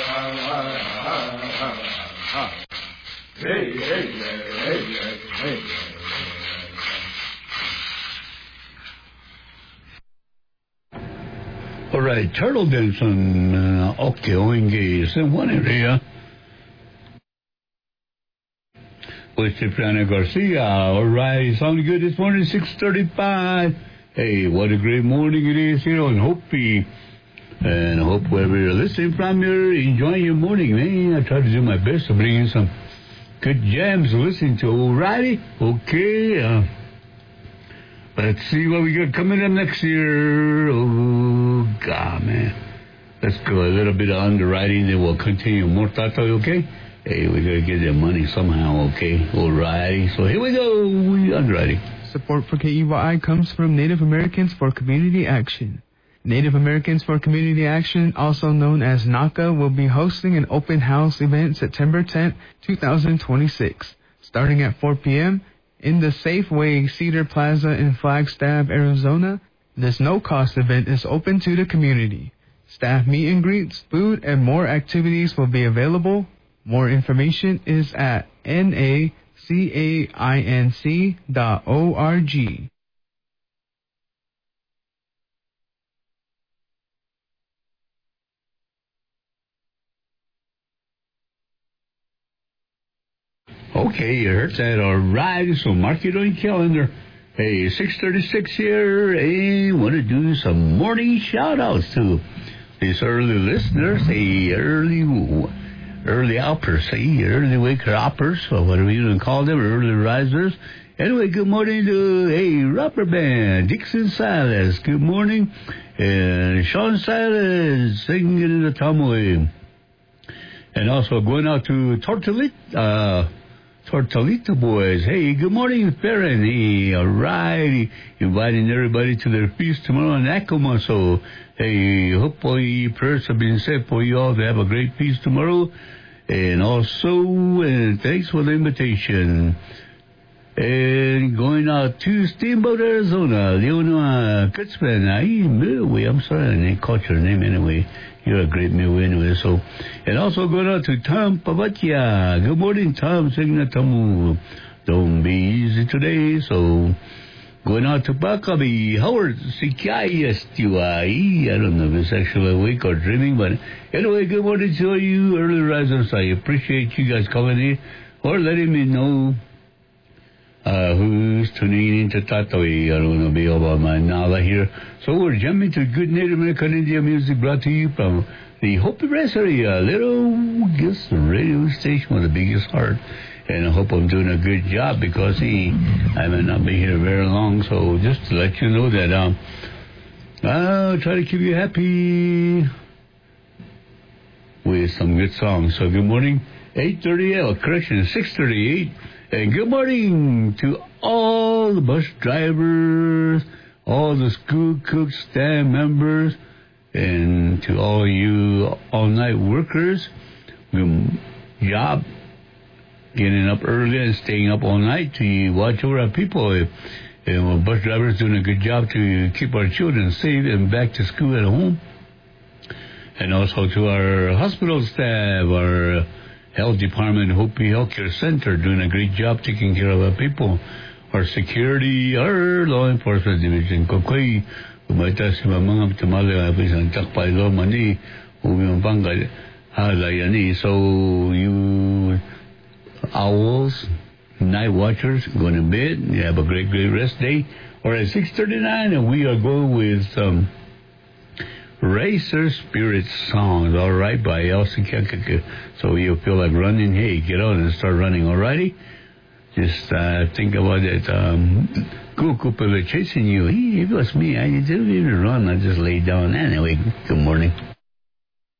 All right, Turtle Dancing, okay, ONG, in one area with Cipriano Garcia. All right, sounding good this morning, 6:35. Hey, what a great morning it is here on Hopi. And I hope wherever you're listening from, you're enjoying your morning, man. I try to do my best to bring in some good jams to listen to. All righty, okay, let's see what we got coming up next year. Oh, God, man. Let's go a little bit of underwriting, then we'll continue more tato, okay? Hey, we got to get that money somehow, okay? All righty. So here we go. Underwriting. Support for KEYI comes from Native Americans for Community Action. Native Americans for Community Action, also known as NACA, will be hosting an open house event September 10th, 2026, starting at 4 p.m., in the Safeway Cedar Plaza in Flagstaff, Arizona. This no-cost event is open to the community. Staff meet and greets, food, and more activities will be available. More information is at nacainc.org. Okay, you heard that. All right, so mark it on your calendar. Hey, 6:36 here, and want to do some morning shout-outs to these early listeners, hey, early uppers, hey, early waker uppers, or whatever you want to call them, early risers. Anyway, good morning to, hey, Rubber Band, Dixon Silas, good morning, and Sean Silas, singing in the Tamoy. And also going out to Tortolita boys. Hey, good morning, Farron. Hey, all right. Inviting everybody to their feast tomorrow in Acoma. So, hey, hopefully prayers have been said for you all to have a great feast tomorrow. And also, thanks for the invitation. And going out to Steamboat, Arizona. Leona Kutzman. I'm sorry, I didn't call your name anyway. You're a great meal anyway. So, and also going out to Tom Pavatia. Good morning, Tom. Tamu. Don't be easy today. So, going out to Bakabi. Howard Sikai. I don't know if it's actually awake or dreaming, but anyway, good morning to you early risers. I appreciate you guys calling in or letting me know who's tuning in to Tatoi. I don't want to be about my Nala here. So we're jumping to good Native American Indian music brought to you from the Hopi Brasserie, a little radio station with the biggest heart. And I hope I'm doing a good job because I may not be here very long. So just to let you know that I'll try to keep you happy with some good songs. So good morning, 6:38. And good morning to all the bus drivers, all the school cooks, staff members, and to all you all-night workers. Job getting up early and staying up all night to watch over our people. And bus drivers doing a good job to keep our children safe and back to school at home. And also to our hospital staff, our Health Department, Hopi Healthcare Center, doing a great job taking care of our people. Our security, our law enforcement division, Kokoi, umata si mamang tamale apisan takpailo mani, umipanggal halayani. So you owls, night watchers, going to bed. You have a great rest day. Or at 6:39, and we are going with Racer Spirit Songs, all right, by Elsie Kekeke. So you feel like running, hey, get out and start running, all righty? Just think about it. Kuku chasing you. It was me. I didn't even run. I just laid down. Anyway, good morning.